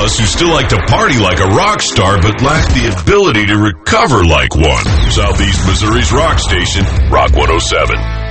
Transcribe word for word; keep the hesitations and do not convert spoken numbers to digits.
us who still like to party like a rock star but lack the ability to recover like one. Southeast Missouri's rock station, Rock one oh seven.